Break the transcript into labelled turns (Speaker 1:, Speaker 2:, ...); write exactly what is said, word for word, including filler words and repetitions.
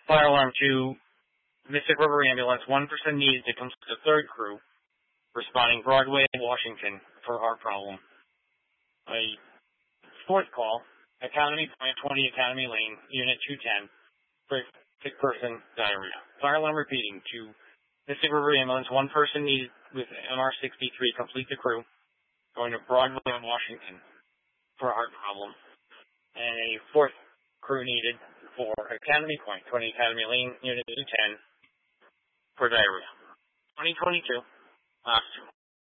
Speaker 1: Fire alarm to Mystic River Ambulance. One person needed to complete the third crew, responding Broadway, Washington, for heart problem. A fourth call, Academy Point, twenty Academy Lane, Unit two ten, for sick person, diarrhea. Fire alarm repeating to Mystic River Ambulance. One person needed with M R sixty-three, complete the crew, going to Broadway, Washington, for a heart problem. And a fourth crew needed for Academy Point, twenty Academy Lane, Unit two ten, for diarrhea. twenty twenty-two, last two.